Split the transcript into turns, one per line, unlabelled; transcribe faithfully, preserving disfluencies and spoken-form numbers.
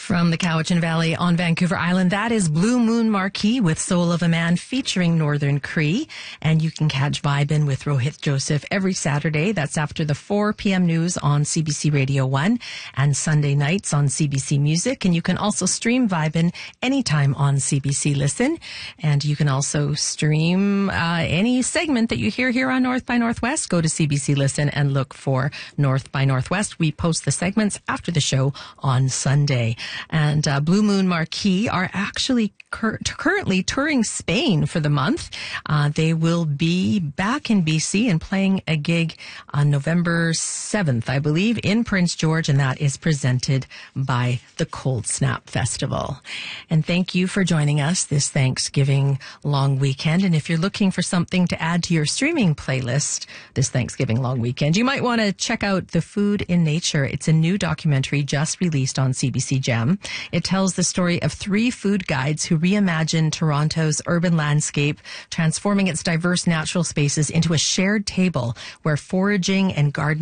From the Cowichan Valley on Vancouver Island, that is Blue Moon Marquee with Soul of a Man featuring Northern Cree. And you can catch Vibin' with Rohit Joseph every Saturday. That's after the four p.m. news on C B C Radio one and Sunday nights on C B C Music. And you can also stream Vibin' anytime on C B C Listen. And you can also stream uh, any segment that you hear here on North by Northwest. Go to C B C Listen and look for North by Northwest. We post the segments after the show on Sunday. And uh, Blue Moon Marquee are actually cur- currently touring Spain for the month. Uh, they will be back in B C and playing a gig on November seventh, I believe, in Prince George, and that is presented by the Cold Snap Festival. And thank you for joining us this Thanksgiving long weekend. And if you're looking for something to add to your streaming playlist this Thanksgiving long weekend, you might want to check out The Food in Nature. It's a new documentary just released on C B C Gem. It tells the story of three food guides who reimagine Toronto's urban landscape, transforming its diverse natural spaces into a shared table where foraging and gardening